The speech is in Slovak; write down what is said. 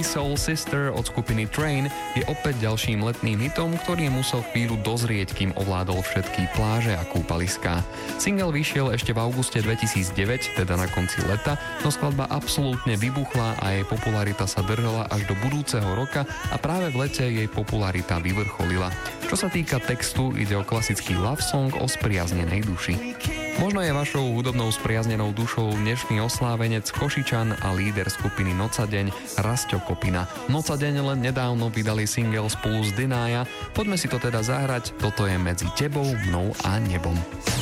Soul Sister od skupiny Train je opäť ďalším letným hitom, ktorý musel chvíľu dozrieť, kým ovládol všetky pláže a kúpaliská. Single vyšiel ešte v auguste 2009, teda na konci leta, no skladba absolútne vybuchla a jej popularita sa držala až do budúceho roka a práve v lete jej popularita vyvrcholila. Čo sa týka textu, ide o klasický love song o spriaznenej duši. Možno je vašou hudobnou spriaznenou dušou dnešný oslávenec Košičan a líder skupiny Nocadeň Rasťo Kopina. Nocadeň len nedávno vydali single spolu s Dinaja. Poďme si to teda zahrať, toto je Medzi tebou, mnou a nebom.